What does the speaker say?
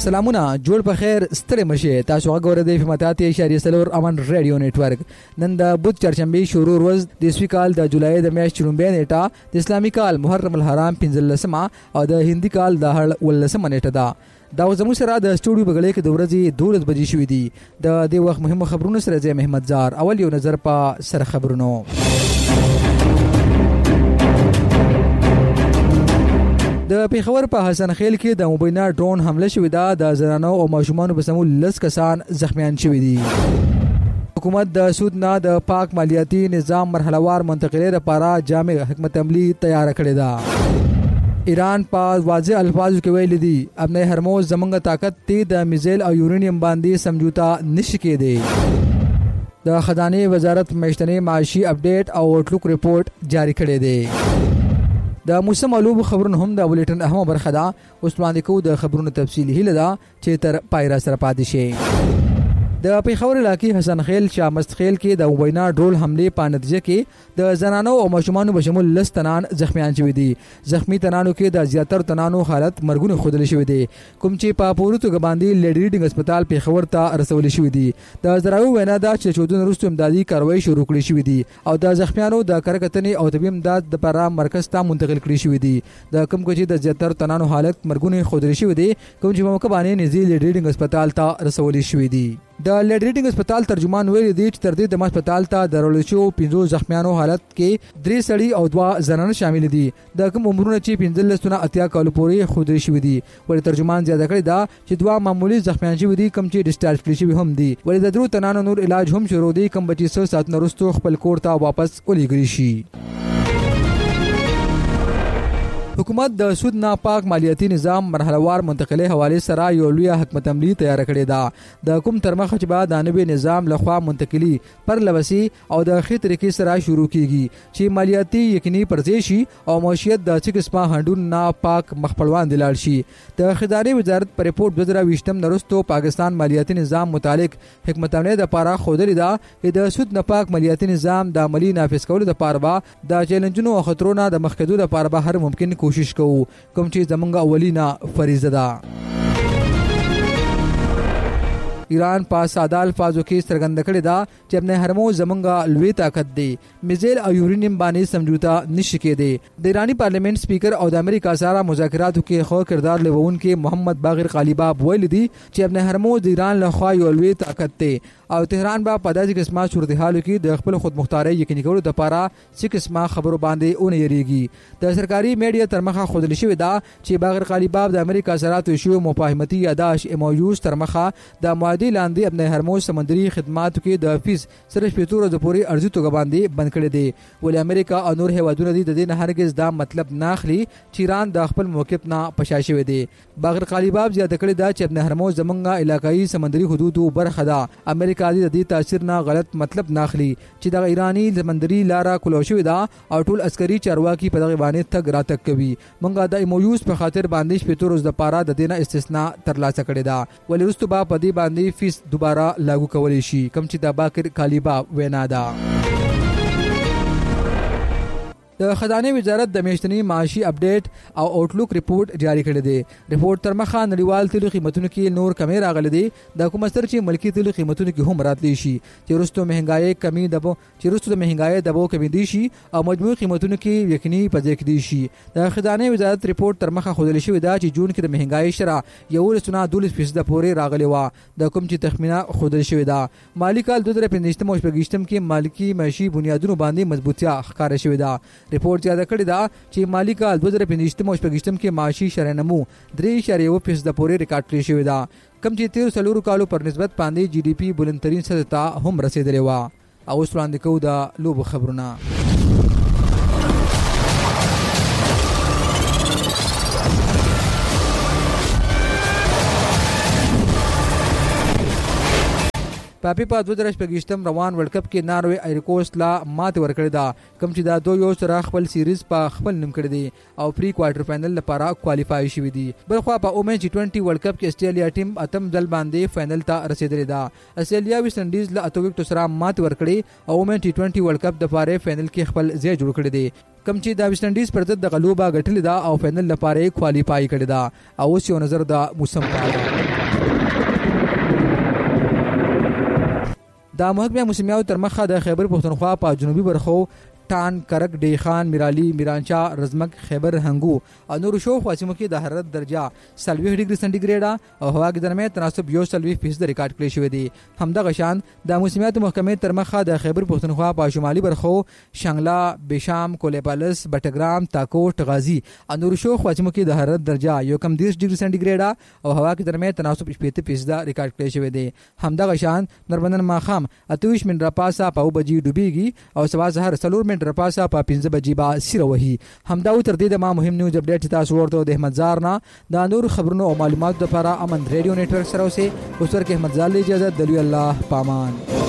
سلامونه جوړ په خیر ستړي مشه تاسو غوړې د فماتات اشاریه سلور امن رادیو نتورک نن د بود چړشنبه شروع ورځ د اسوي کال د جولای د میاشتې لومبه نیټه د اسلامي کال محرم الحرام 15 او د هندي کال د هړ 19 نیټه ده دا زموږ سره د سټوډیو بغلې کې د ورځې 12 بجې شوې دي د دې وخت مهمه خبرونه سره زه محمد زار اول یو نظر په سر خبرونو د پیښور په حسن خیل کې د مبینه ډرون حمله شوې ده د زنانو او ماشومانو په سمو 10 کسان زخمیان شوي دي حکومت د سود نه د پاک مالیاتي نظام مرحلهوار منتقلۍ لپاره جامع حکمت عملی تیار کړې ده ایران په واضح الفاظو کې ویل دي ابن هرموز زمونږ طاقت تی د میزایل او یورانیم باندې سمجھوتا نشي کېدی د خزانه وزارت میاشتنی معاشي اپډیټ او آوټلوک ریپورت جاری کړی دی د موسم علوم خبرونه هم د بولټن اهمه برخه ده اوس وړاندې کوو د خبرونو تفصیلی هله ده چې تر پایرا سره پاتې شي د پیښور علاقې حسن خیل شاه مستخیل کې د مبینه ډرول حمله په نتیجه کې د زنانو او ماشومانو بشمول لس تنان زخمیان شوي دي زخمی تنانو کې د زیاتر تنانو حالت مرګونه خودل شوی دی کوم چې په پورتو باندې لیډ ریډینګ هسپتال پیښور ته رسول شوی دی د زراعو وینا دا چې چودن وروسته امدادي کاروایی شروع کړې شوې دي او د زخمیانو د کرکتنې او طبي امداد لپاره مرکز ته منتقل کړي شوی دی د کوم چې د زیاتر تنانو حالت مرګونه خودل شوی دی کوم چې موقع باندې نزی لیډ ریډینګ هسپتال ته رسول شوی دی د لیډ ریډینګ هسپتال ترجمان ویلي دی چې تر دې د هسپتال ته درول شو 15 زخمیانو حالت کې 3 سړي او 2 زنانه شامل دي د کوم عمرونه چې 15 سنه اتیا کال پورې خودري شوی دي ولې ترجمان زیاته کړی دا چې 2 معمولی زخمیان شوی دي کوم چې ډیسچارج کړي شوی هم دي ولې د درو تنانو نور علاج هم شروع دي کوم بچي 100 ساعت نورستو خپل کور ته واپس ولېږي شي حکومت د سود نه پاک مالیاتي نظام مرحلهوار منتقلۍ حواله سره یو لوی حکمت عملی تیار کړی دا د کوم ترمخ چې بعد د نوي نظام لخوا منتقلی پر لوسی او د خې طریقې سره شروع کیږي چې مالیاتي یقیني پرځې شي او معیشت د څه قسمه هندون نه پاک مخپلوان دلال شي د خزانه وزارت پر رپورت 2020 نرستو پاکستان مالیاتي نظام متعلق حکمت عملی د لپاره خودلی دا د سود نه پاک مالیاتي نظام د عملی نافذ کولو لپاره د چیلنجونو او خطرونو د مخکېدو لپاره هر ممکن کوشش کوو کوم چې زمونږ اولینا فریضه ده ایران په ساده الفاظو کې څرګنده کړې ده چې ابن هرموز زمونږ لوی طاقت دی میزایل او یورانیم باندې سمجھوتا نشي کېدی د ایرانی پارلیمنت سپیکر او د امریکا سره مذاکراتو کې خو کردار لوون کې محمد باقر قالیباف ویل دي چې ابن هرموز ایران له خوا یو لوی طاقت دی او تهران به په داسې قسمه صورتحالو کې د خپل خود مختاري یقیني کولو لپاره څه قسمه خبرو باندې اون یریږي د سرکاري میډیا ترمخه خودل شوی دا چې باقر قالیباف د امریکا سره توشیو مفاهمتي یاداش امویوز ترمخه د معاهدې لاندې ابن هرموز سمندري خدماتو کې د فیس صرف 15 ورځې پورې ارزي توګه باندې بند کړی دی ولې امریکا او نور هیوادونه د دې نه هرگز دا مطلب نه اخلي چې ایران د خپل موقف نه پشا شوی دی باقر قالیباف زیاته کړی دا چې ابن هرموز زمونږه علاقائی سمندري حدودو برخه ده امریکا د دې تاثیر نه غلط مطلب نه اخلي چې د ایرانی سمندري لاره کلو شوی دا او ټول عسکري چارواکي په دغه باندې تګ راتګ کوي مونږه د ایمویوز په خاطر باندې 15 ورځې لپاره د دینه استثناء ترلاسه کړی دا ولې وروسته به په دې باندې فیس دوباره لاگو کولی شي کوم چې د باقر قالیباف وینا ده د خزانه وزارت د میاشتنی معاشي اپډیټ او آوټلوک ریپورت جاری کړی دی ریپورت تر مخه نړیوال تیلو قیمتونو کې نور کمی راغلي دي د کوم اثر چې ملکی تیلو قیمتونو کې هم راتلی شي چې وروسته مهنګای کمی دبو چې وروسته د مهنګای دبو کمی دي شي او مجموعي قیمتونو کې یقیني پځې کې دي شي د خزانه وزارت ریپورت تر مخه خودل شوی دا چې جون کې د مهنګای شرح یو لسونه 12% پورې راغلی و د کوم چې تخمینه خودل شوی دا مالی کال 2015 او 2016 کې مالکی معاشي بنیادونو باندې مضبوطیا ښکار شوی دا ریپورت یاد کړی دا چې مالی کال 2015 او 2016 کې معاشي شرنمو 3.1% پورې ریکارډ کړی شوی دا کم چې 13 کالو پر نسبت باندې جی ډی پی بلندترین سطح ته هم رسیدلی و او اوس وړاندې کوو د لوبو خبرونه په فیفا 2025 روان ورلد کپ کې ناروې ایرکوست لا ماته ورکړې ده کوم چې دا 2-1 سره خپل سیریز په خپل نوم کړی دی او پری کوارټر فائنل لپاره کوالیفای شوی دی. بلخوا په اومن G20 ورلد کپ کې استرالیا ټیم اتم ځل باندې فائنل ته رسیدلې ده. استرالیا ویسټ انډیز له 8 وکټو سره ماته ورکړې او اومن T20 ورلد کپ د لپاره فائنل کې خپل ځای جوړ کړی دی کوم چې د ویسټ انډیز پر ضد د غلوبه غټلې ده او فائنل لپاره کوالیفای کړی ده او اوس یو نظر د موسم په د محکمه موسمیاتو تر مخه د خیبر پښتونخوا په جنوبي برخو ټان کرک ډی خان میرالی میرانچا رزمک خیبر هنګو او نور شو خواسمو کې د حرارت درجه 40 ډیګري سنټیګریډ او هوا کې درمه تناسب 40% ریکارډ کړی شوی دی. همدغه شان د موسمیاتو محکمه تر مخه د خیبر پښتونخوا په شمالي برخو شنګلا بشام کولیپالس بټګرام تاکو ټغازی او نور شو خواسمو کې د حرارت درجه 10 ډیګري سنټیګریډ او هوا کې درمه تناسب 60% ریکارډ کړی شوی دی. همدغه شان نربندن ماخام 28 منټه پاسه په بجې ډوبېږي او سبا سحر 4 منټه پاسه په 15 بجې با سیره وهي. همدا تر دې د ما مهم نیوز اپډیټ تاسو ورته د احمد زار نه د نور خبرونو او معلوماتو لپاره امن ریډیو نتورک سره اوسه اوس ورکه احمد زار له اجازه دلوي الله پامان.